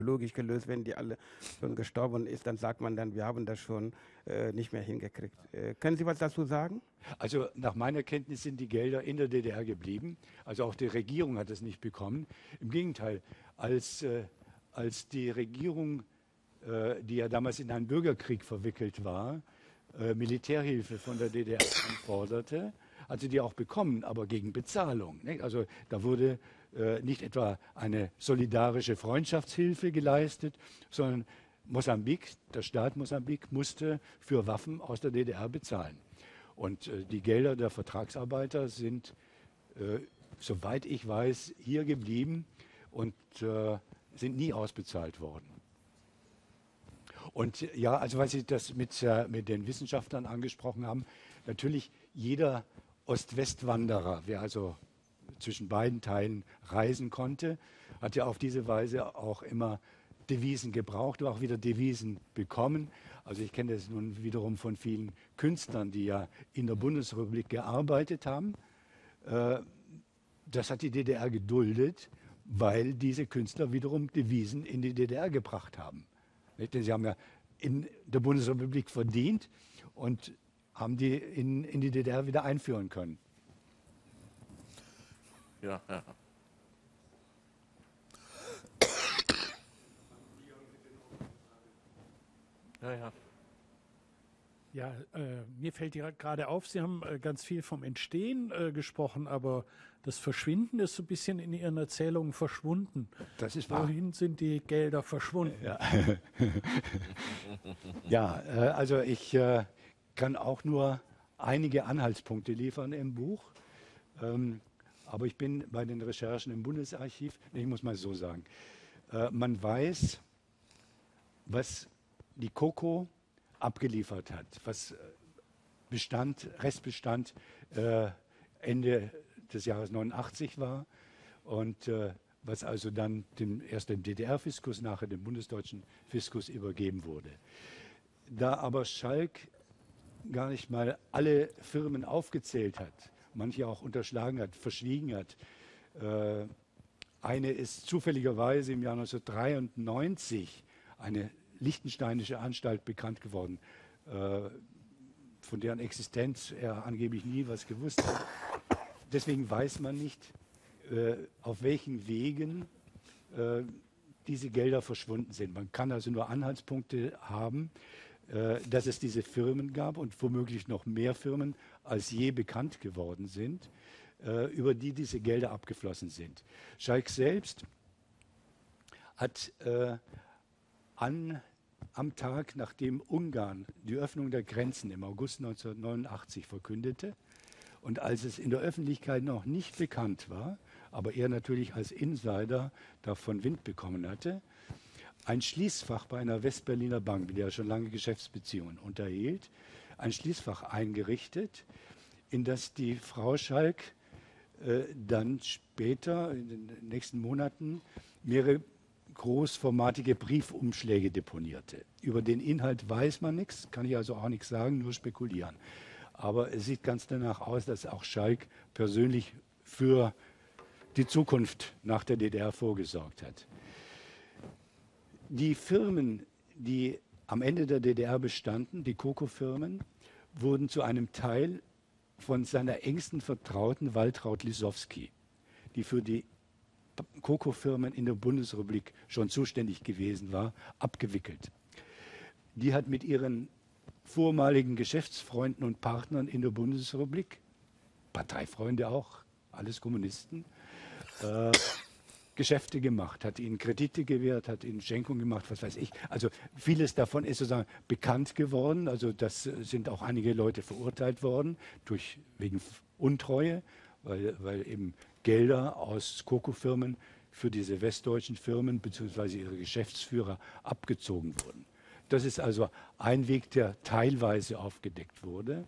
logisch gelöst, wenn die alle schon gestorben ist, dann sagt man dann, wir haben das schon nicht mehr hingekriegt. Können Sie was dazu sagen? Also nach meiner Kenntnis sind die Gelder in der DDR geblieben. Also auch die Regierung hat es nicht bekommen. Im Gegenteil, als die Regierung, die ja damals in einen Bürgerkrieg verwickelt war, Militärhilfe von der DDR anforderte, hat sie die auch bekommen, aber gegen Bezahlung. Nicht? Also da wurde nicht etwa eine solidarische Freundschaftshilfe geleistet, sondern Mosambik, der Staat Mosambik, musste für Waffen aus der DDR bezahlen. Und die Gelder der Vertragsarbeiter sind, soweit ich weiß, hier geblieben und sind nie ausbezahlt worden. Und ja, also weil Sie das mit den Wissenschaftlern angesprochen haben, natürlich jeder Ost-West-Wanderer, wer also zwischen beiden Teilen reisen konnte, hat ja auf diese Weise auch immer Devisen gebraucht und auch wieder Devisen bekommen. Also ich kenne das nun wiederum von vielen Künstlern, die ja in der Bundesrepublik gearbeitet haben. Das hat die DDR geduldet, weil diese Künstler wiederum Devisen in die DDR gebracht haben. Nicht? Denn sie haben ja in der Bundesrepublik verdient und haben die in die DDR wieder einführen können. Ja, ja. Ja, ja. Ja, mir fällt gerade auf, Sie haben ganz viel vom Entstehen gesprochen, aber das Verschwinden ist so ein bisschen in Ihren Erzählungen verschwunden. Das ist wahr. Wohin sind die Gelder verschwunden? Ja, ja also ich kann auch nur einige Anhaltspunkte liefern im Buch. Aber ich bin bei den Recherchen im Bundesarchiv, ich muss mal so sagen, man weiß, was die KoKo abgeliefert hat, was Restbestand Ende des Jahres 89 war und was also dann erst dem DDR-Fiskus, nachher dem bundesdeutschen Fiskus übergeben wurde. Da aber Schalk gar nicht mal alle Firmen aufgezählt hat, manche auch unterschlagen hat, verschwiegen hat. Eine ist zufälligerweise im Jahr 1993 eine liechtensteinische Anstalt bekannt geworden, von deren Existenz er angeblich nie was gewusst hat. Deswegen weiß man nicht, auf welchen Wegen diese Gelder verschwunden sind. Man kann also nur Anhaltspunkte haben, dass es diese Firmen gab und womöglich noch mehr Firmen als je bekannt geworden sind, über die diese Gelder abgeflossen sind. Schalk selbst hat am Tag, nachdem Ungarn die Öffnung der Grenzen im August 1989 verkündete und als es in der Öffentlichkeit noch nicht bekannt war, aber er natürlich als Insider davon Wind bekommen hatte, ein Schließfach bei einer Westberliner Bank, mit der er schon lange Geschäftsbeziehungen unterhielt, ein Schließfach eingerichtet, in das die Frau Schalk dann später, in den nächsten Monaten, mehrere großformatige Briefumschläge deponierte. Über den Inhalt weiß man nichts, kann ich also auch nichts sagen, nur spekulieren. Aber es sieht ganz danach aus, dass auch Schalk persönlich für die Zukunft nach der DDR vorgesorgt hat. Die Firmen, die am Ende der DDR bestanden, die KoKo-Firmen, wurden zu einem Teil von seiner engsten Vertrauten Waltraud Lissowski, die für die KoKo-Firmen in der Bundesrepublik schon zuständig gewesen war, abgewickelt. Die hat mit ihren vormaligen Geschäftsfreunden und Partnern in der Bundesrepublik, Parteifreunde auch, alles Kommunisten, Geschäfte gemacht, hat ihnen Kredite gewährt, hat ihnen Schenkungen gemacht, was weiß ich. Also vieles davon ist sozusagen bekannt geworden. Also das sind auch einige Leute verurteilt worden wegen Untreue, weil eben Gelder aus KoKo-Firmen für diese westdeutschen Firmen bzw. ihre Geschäftsführer abgezogen wurden. Das ist also ein Weg, der teilweise aufgedeckt wurde.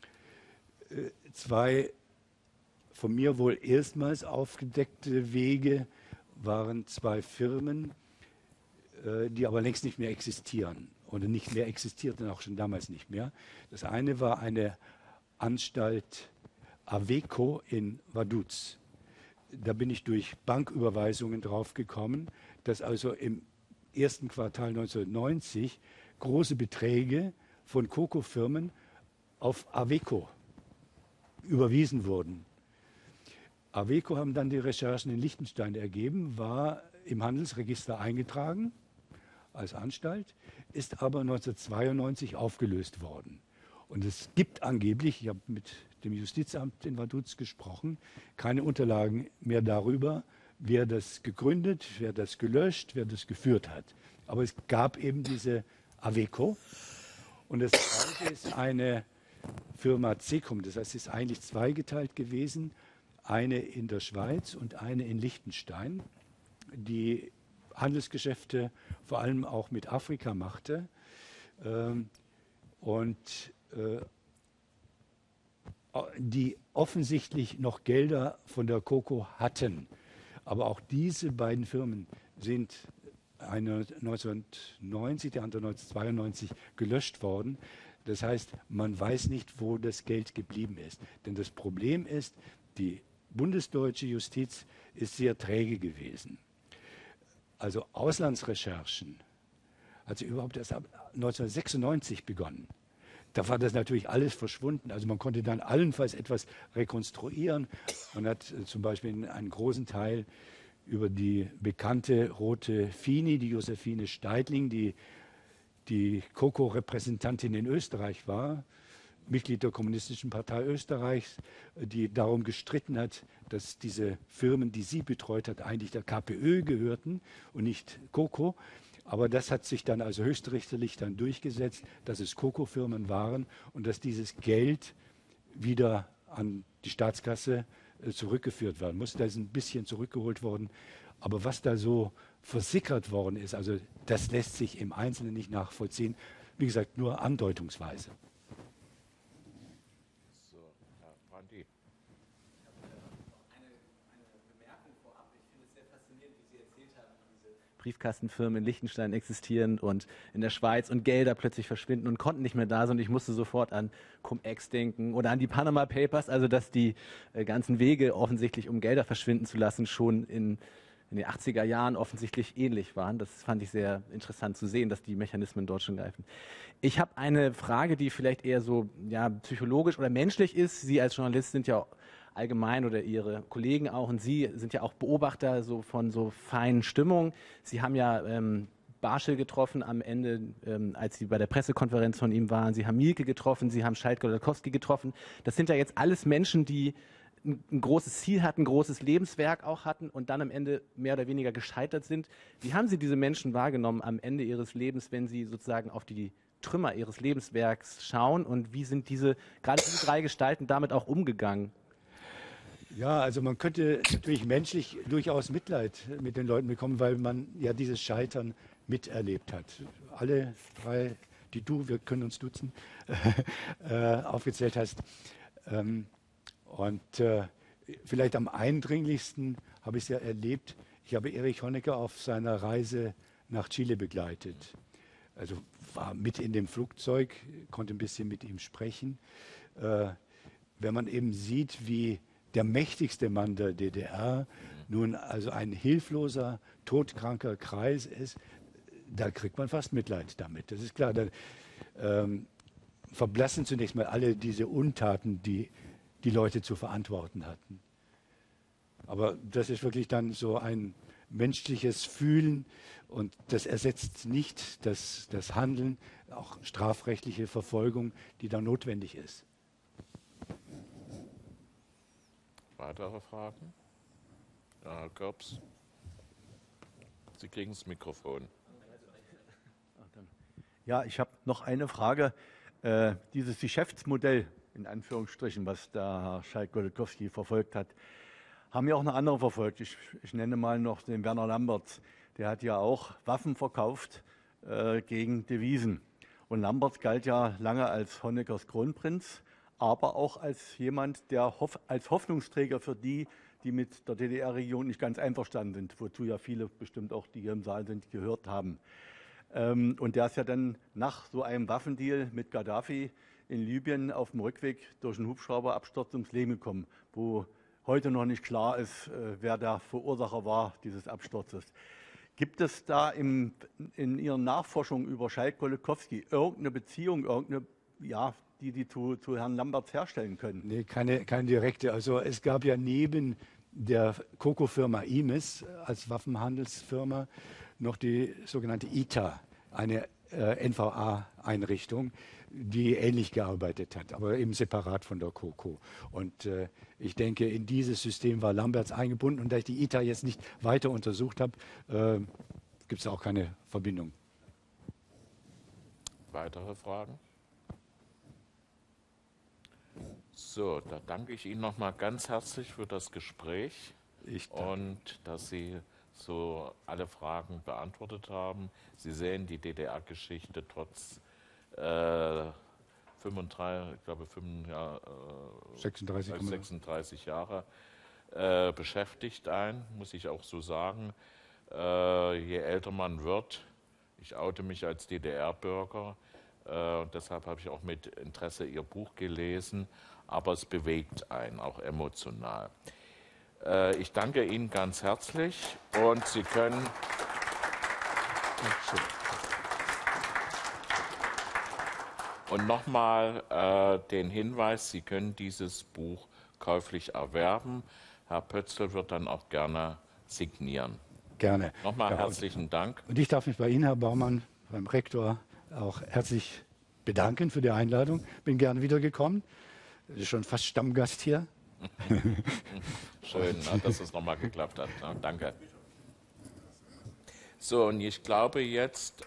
Zwei von mir wohl erstmals aufgedeckte Wege waren zwei Firmen, die aber längst nicht mehr existieren oder nicht mehr existierten, auch schon damals nicht mehr. Das eine war eine Anstalt Aveco in Vaduz. Da bin ich durch Banküberweisungen drauf gekommen, dass also im ersten Quartal 1990 große Beträge von Coco-Firmen auf Aveco überwiesen wurden. Aveco haben dann die Recherchen in Liechtenstein ergeben, war im Handelsregister eingetragen als Anstalt, ist aber 1992 aufgelöst worden. Und es gibt angeblich, ich habe mit dem Justizamt in Vaduz gesprochen, keine Unterlagen mehr darüber, wer das gegründet, wer das gelöscht, wer das geführt hat. Aber es gab eben diese Aveco. Und das zweite ist eine Firma Cecum, das heißt, es ist eigentlich zweigeteilt gewesen, eine in der Schweiz und eine in Liechtenstein, die Handelsgeschäfte vor allem auch mit Afrika machte und die offensichtlich noch Gelder von der Coco hatten. Aber auch diese beiden Firmen sind eine 1990, der andere 1992 gelöscht worden. Das heißt, man weiß nicht, wo das Geld geblieben ist. Denn das Problem ist, die bundesdeutsche Justiz ist sehr träge gewesen. Also Auslandsrecherchen hat sie überhaupt erst ab 1996 begonnen. Da war das natürlich alles verschwunden. Also man konnte dann allenfalls etwas rekonstruieren. Man hat zum Beispiel einen großen Teil über die bekannte rote Fini, die Josephine Steidling, die Coco-Repräsentantin in Österreich war, Mitglied der Kommunistischen Partei Österreichs, die darum gestritten hat, dass diese Firmen, die sie betreut hat, eigentlich der KPÖ gehörten und nicht Coco. Aber das hat sich dann also höchstrichterlich dann durchgesetzt, dass es Coco-Firmen waren und dass dieses Geld wieder an die Staatskasse zurückgeführt werden muss. Da ist ein bisschen zurückgeholt worden. Aber was da so versickert worden ist, also das lässt sich im Einzelnen nicht nachvollziehen. Wie gesagt, nur andeutungsweise. So, Herr Brandy. Briefkastenfirmen in Liechtenstein existieren und in der Schweiz und Gelder plötzlich verschwinden und Konten nicht mehr da sind. Ich musste sofort an Cum-Ex denken oder an die Panama Papers, also dass die ganzen Wege offensichtlich, um Gelder verschwinden zu lassen, schon in den 80er Jahren offensichtlich ähnlich waren. Das fand ich sehr interessant zu sehen, dass die Mechanismen dort schon greifen. Ich habe eine Frage, die vielleicht eher so psychologisch oder menschlich ist. Sie als Journalist sind ja allgemein oder Ihre Kollegen auch und Sie sind ja auch Beobachter von so feinen Stimmungen. Sie haben ja Barschel getroffen am Ende, als Sie bei der Pressekonferenz von ihm waren. Sie haben Mielke getroffen, Sie haben Scheidt-Golakowski getroffen. Das sind ja jetzt alles Menschen, die ein großes Ziel hatten, ein großes Lebenswerk auch hatten und dann am Ende mehr oder weniger gescheitert sind. Wie haben Sie diese Menschen wahrgenommen am Ende ihres Lebens, wenn Sie sozusagen auf die Trümmer ihres Lebenswerks schauen und wie sind gerade diese drei Gestalten damit auch umgegangen? Ja, also man könnte natürlich menschlich durchaus Mitleid mit den Leuten bekommen, weil man ja dieses Scheitern miterlebt hat. Alle drei, wir können uns duzen, aufgezählt hast. Und vielleicht am eindringlichsten habe ich es ja erlebt, ich habe Erich Honecker auf seiner Reise nach Chile begleitet. Also war mit in dem Flugzeug, konnte ein bisschen mit ihm sprechen. Wenn man eben sieht, wie der mächtigste Mann der DDR nun also ein hilfloser, todkranker Kreis ist, da kriegt man fast Mitleid damit. Das ist klar, da verblassen zunächst mal alle diese Untaten, die die Leute zu verantworten hatten. Aber das ist wirklich dann so ein menschliches Fühlen und das ersetzt nicht das Handeln, auch strafrechtliche Verfolgung, die da notwendig ist. Weitere Fragen? Ja, Herr Körbs. Sie kriegen das Mikrofon. Ja, ich habe noch eine Frage. Dieses Geschäftsmodell, in Anführungsstrichen, was der Herr Scheidt-Golakowski verfolgt hat, haben ja auch eine andere verfolgt. Ich nenne mal noch den Werner Lambertz. Der hat ja auch Waffen verkauft gegen Devisen. Und Lambertz galt ja lange als Honeckers Kronprinz, aber auch als jemand, der als Hoffnungsträger für die mit der DDR-Region nicht ganz einverstanden sind, wozu ja viele bestimmt auch, die hier im Saal sind, gehört haben. Und der ist ja dann nach so einem Waffendeal mit Gaddafi in Libyen auf dem Rückweg durch einen Hubschrauberabsturz ums Leben gekommen, wo heute noch nicht klar ist, wer der Verursacher war dieses Absturzes. Gibt es da in Ihren Nachforschungen über Schalk-Golokowski irgendeine Beziehung, die zu Herrn Lambertz herstellen können? Nee, keine direkte. Also es gab ja neben der Coco-Firma Imis als Waffenhandelsfirma noch die sogenannte ITA, eine NVA-Einrichtung, die ähnlich gearbeitet hat, aber eben separat von der Coco. Und ich denke, in dieses System war Lambertz eingebunden. Und da ich die ITA jetzt nicht weiter untersucht habe, gibt es auch keine Verbindung. Weitere Fragen? So, da danke ich Ihnen nochmal ganz herzlich für das Gespräch und dass Sie so alle Fragen beantwortet haben. Sie sehen, die DDR-Geschichte trotz 36 Jahre beschäftigt einen, muss ich auch so sagen. Je älter man wird, ich oute mich als DDR-Bürger, und deshalb habe ich auch mit Interesse Ihr Buch gelesen, aber es bewegt einen auch emotional. Ich danke Ihnen ganz herzlich und Sie können... Und nochmal den Hinweis, Sie können dieses Buch käuflich erwerben. Herr Pötzl wird dann auch gerne signieren. Gerne. Nochmal herzlichen Dank. Und ich darf mich bei Ihnen, Herr Baumann, beim Rektor, auch herzlich bedanken für die Einladung. Bin gerne wiedergekommen. Das ist schon fast Stammgast hier. Schön, dass es nochmal geklappt hat. Danke. So, und ich glaube jetzt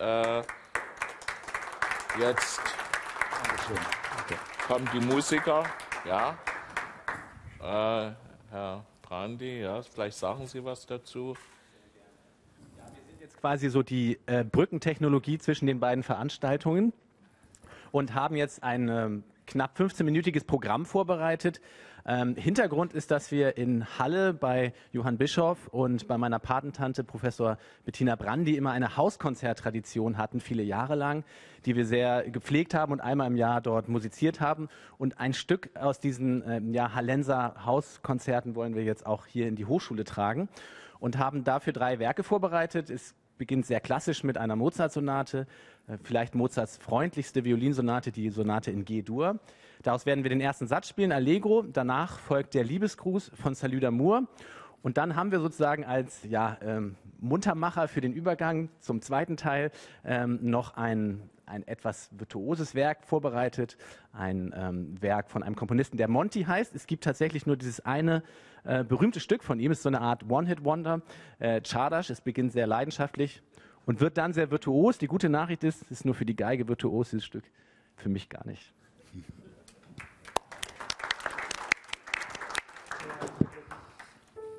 kommen die Musiker. Ja. Herr Brandi, ja, vielleicht sagen Sie was dazu. Ja, wir sind jetzt quasi so die Brückentechnologie zwischen den beiden Veranstaltungen und haben jetzt ein knapp 15-minütiges Programm vorbereitet. Hintergrund ist, dass wir in Halle bei Johann Bischoff und bei meiner Patentante Professor Bettina Brandi immer eine Hauskonzerttradition hatten, viele Jahre lang, die wir sehr gepflegt haben und einmal im Jahr dort musiziert haben. Und ein Stück aus diesen Hallenser Hauskonzerten wollen wir jetzt auch hier in die Hochschule tragen und haben dafür 3 Werke vorbereitet. Es beginnt sehr klassisch mit einer Mozart-Sonate, vielleicht Mozarts freundlichste Violinsonate, die Sonate in G-Dur. Daraus werden wir den ersten Satz spielen, Allegro. Danach folgt der Liebesgruß von Salut d'Amour. Und dann haben wir sozusagen als Muntermacher für den Übergang zum zweiten Teil noch ein etwas virtuoses Werk vorbereitet. Ein Werk von einem Komponisten, der Monti heißt. Es gibt tatsächlich nur dieses eine berühmte Stück von ihm. Es ist so eine Art One-Hit-Wonder. Czardas. Es beginnt sehr leidenschaftlich und wird dann sehr virtuos. Die gute Nachricht ist, es ist nur für die Geige virtuos, dieses Stück. Für mich gar nicht.